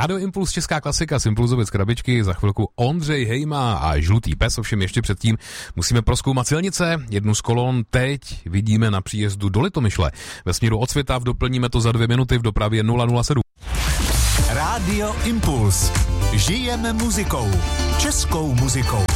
Rádio Impuls, česká klasika, Impulzovic krabičky, za chvilku Ondřej Hejma a Žlutý pes, ovšem ještě předtím musíme prozkoumat silnice. Jednu z kolon teď vidíme na příjezdu do Litomyšle. Ve směru od Světav doplníme to za 2 minuty v dopravě 007. Rádio Impuls. Žijeme muzikou. Českou muzikou.